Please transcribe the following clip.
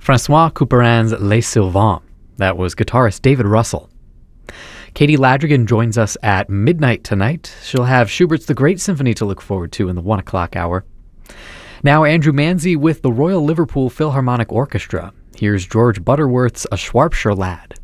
Francois Couperin's Les Sylvains. That was guitarist David Russell. Katie Ladrigan joins us at midnight tonight. She'll have Schubert's The Great Symphony to look forward to in the 1 o'clock hour. Now Andrew Manzi with the Royal Liverpool Philharmonic Orchestra. Here's George Butterworth's A Shropshire Lad.